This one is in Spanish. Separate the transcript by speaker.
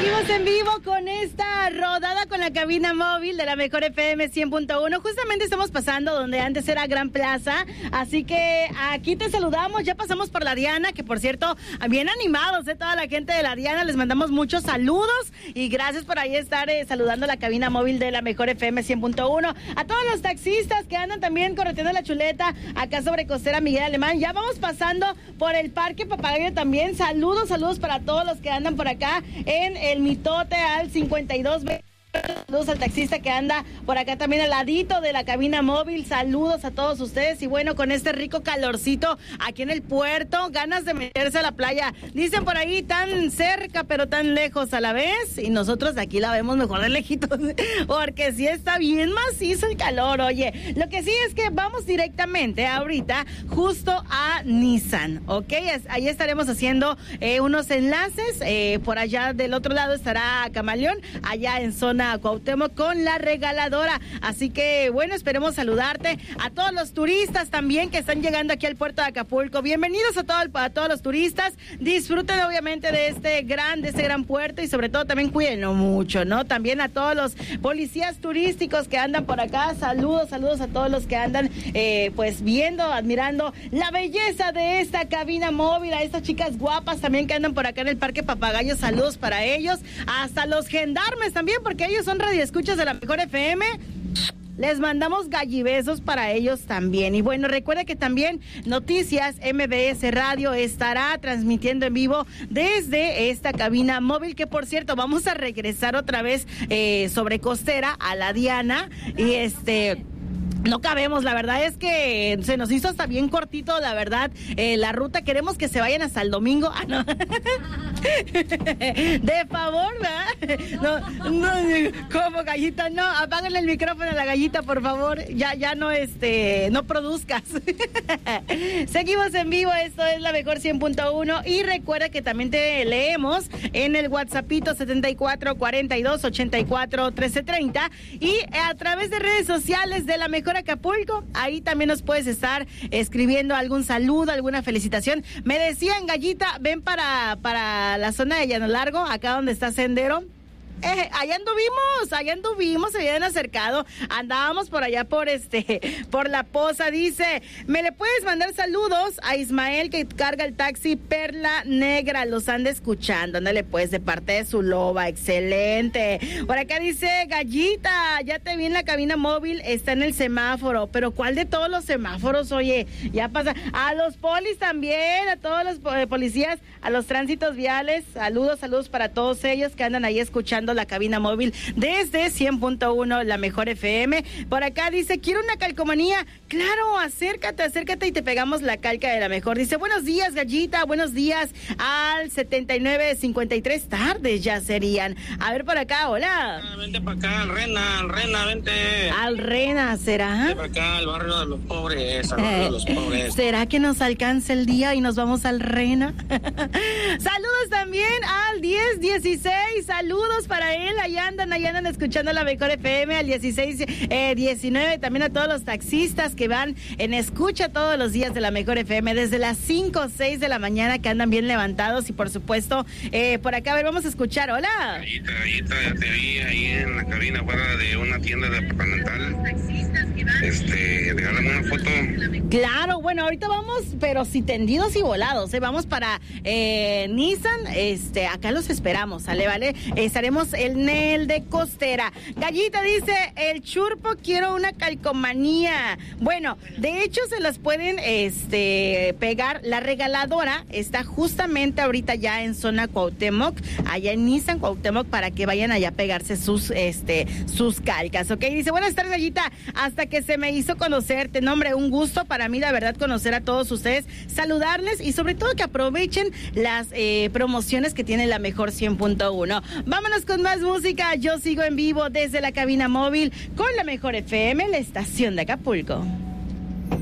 Speaker 1: Seguimos en vivo con esta rodada con la cabina móvil de la mejor FM 100.1. Justamente estamos pasando donde antes era Gran Plaza, así que aquí te saludamos. Ya pasamos por la Diana, que por cierto, bien animados, toda la gente de la Diana, les mandamos muchos saludos y gracias por ahí estar saludando la cabina móvil de la mejor FM 100.1. A todos los taxistas que andan también correteando la chuleta acá sobre Costera Miguel Alemán. Ya vamos pasando por el Parque Papagayo también. Saludos para todos los que andan por acá en el Mitote al 52. Saludos al taxista que anda por acá también al ladito de la cabina móvil. Saludos a todos ustedes. Y bueno, con este rico calorcito aquí en el puerto, ganas de meterse a la playa. Dicen por ahí, tan cerca pero tan lejos a la vez. Y nosotros de aquí la vemos mejor de lejitos, porque sí está bien macizo el calor. Oye, lo que sí es que vamos directamente ahorita justo a Nissan, ¿ok? Ahí estaremos haciendo unos enlaces. Por allá del otro lado estará Camaleón, allá en zona Cuauhtémoc con la regaladora. Así que bueno, esperemos saludarte a todos los turistas también que están llegando aquí al puerto de Acapulco. Bienvenidos a todos los turistas. Disfruten obviamente de este gran puerto y sobre todo también cuídenlo mucho, ¿no? También a todos los policías turísticos que andan por acá. Saludos a todos los que andan pues viendo, admirando la belleza de esta cabina móvil, a estas chicas guapas también que andan por acá en el Parque Papagayo. Saludos para ellos, hasta los gendarmes también, porque ellos son radioescuchas de la mejor FM. Les mandamos gallibesos para ellos también. Y bueno, recuerda que también Noticias MBS Radio estará transmitiendo en vivo desde esta cabina móvil, que por cierto vamos a regresar otra vez sobre Costera a la Diana. Y no cabemos, la verdad es que se nos hizo hasta bien cortito, la verdad, la ruta. Queremos que se vayan hasta el domingo. Ah, no. De favor, ¿verdad? No, como Gallita, no, apáguenle el micrófono a la Gallita, por favor. Ya no, no produzcas. Seguimos en vivo, esto es la mejor 100.1 y recuerda que también te leemos en el WhatsAppito 7442841330 y a través de redes sociales de la mejor Acapulco. Ahí también nos puedes estar escribiendo algún saludo, alguna felicitación. Me decían, Gallita, ven para la zona de Llano Largo, acá donde está Sendero. Allá anduvimos, se habían acercado, andábamos por allá por la Poza. Dice, me le puedes mandar saludos a Ismael que carga el taxi Perla Negra, los anda escuchando, ándale pues, de parte de su loba, excelente. Por acá dice, Gallita, ya te vi en la cabina móvil, está en el semáforo, pero ¿cuál de todos los semáforos? Oye, ya pasa, a los polis también, a todos los policías, a los tránsitos viales, saludos para todos ellos que andan ahí escuchando la cabina móvil desde 100.1 la mejor FM. Por acá dice, quiero una calcomanía. Claro, acércate y te pegamos la calca de la mejor. Dice, buenos días, Gallita, buenos días al 7953, tardes ya serían. A ver por acá, hola.
Speaker 2: Vente para acá, al Rena, vente.
Speaker 1: Al Rena, ¿será?
Speaker 2: Vente para acá, al barrio de los pobres, al barrio de los pobres.
Speaker 1: ¿Será que nos alcance el día y nos vamos al Rena? Saludos también al 1016, saludos para él, ahí andan escuchando la mejor FM, al 1619, también a todos los taxistas que van en escucha todos los días de la mejor FM, desde las 5 o 6 de la mañana, que andan bien levantados. Y por supuesto, por acá, a ver, vamos a escuchar, hola.
Speaker 2: Gallita, ya te vi ahí en la cabina fuera de una tienda departamental. Regálame una foto.
Speaker 1: Claro, bueno, ahorita vamos, pero sí tendidos y volados, vamos para Nissan, acá los esperamos, ¿sale? Vale, estaremos en el de Costera. Gallita dice, el churpo, quiero una calcomanía. Bueno, de hecho se las pueden pegar. La regaladora está justamente ahorita ya en zona Cuauhtémoc, allá en Nissan Cuauhtémoc, para que vayan allá a pegarse sus calcas, ¿ok? Dice, buenas tardes, Gallita, hasta que se me hizo conocerte. No, hombre, un gusto para mí, la verdad, conocer a todos ustedes, saludarles y sobre todo que aprovechen las promociones que tiene la mejor 100.1. Vámonos con más música. Yo sigo en vivo desde la cabina móvil con la mejor FM, la estación de Acapulco.